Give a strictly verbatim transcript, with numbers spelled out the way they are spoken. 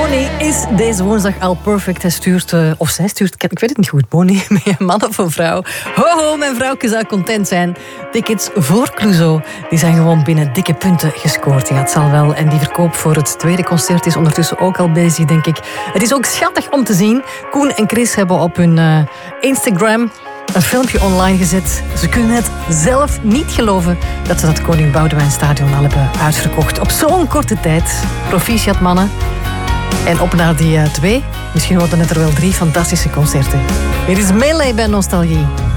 Bonnie is deze woensdag al perfect. Hij stuurt, uh, of zij stuurt, ik weet het niet goed, Bonnie, met een man of een vrouw. Ho ho, mijn vrouwke zou content zijn. Tickets voor Clouseau, die zijn gewoon binnen dikke punten gescoord. Ja, het zal wel. En die verkoop voor het tweede concert is ondertussen ook al bezig, denk ik. Het is ook schattig om te zien. Koen en Chris hebben op hun uh, Instagram een filmpje online gezet. Ze kunnen het zelf niet geloven dat ze dat Koning Boudewijn Stadion al hebben uitverkocht. Op zo'n korte tijd. Proficiat, mannen. En op naar die uh, twee, misschien worden het er wel drie fantastische concerten. Hier is Melee bij Nostalgie.